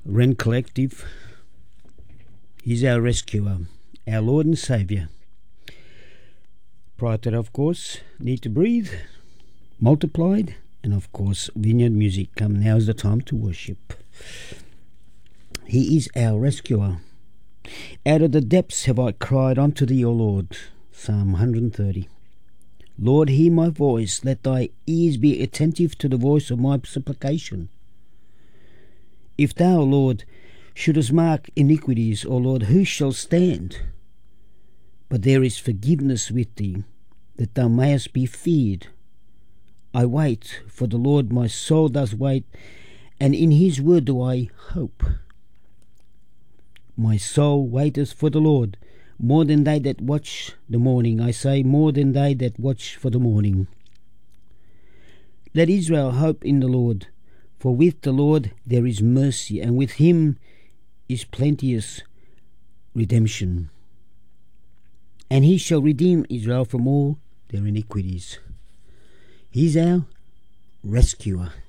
Ren Collective. He's our rescuer, our Lord and Saviour. Prior to that, of course, Need to Breathe, Multiplied, and of course, Vineyard Music. Come, now is the time to worship. He is our rescuer. Out of the depths have I cried unto thee, O Lord. Psalm 130. Lord, hear my voice. Let thy ears be attentive to the voice of my supplication. If thou, Lord, shouldest mark iniquities, O Lord, who shall stand? But there is forgiveness with thee, that thou mayest be feared. I wait for the Lord, my soul does wait, and in his word do I hope. My soul waiteth for the Lord, more than they that watch the morning. I say, more than they that watch for the morning. Let Israel hope in the Lord, for with the Lord there is mercy, and with him is plenteous redemption. And he shall redeem Israel from all their iniquities. He's our rescuer.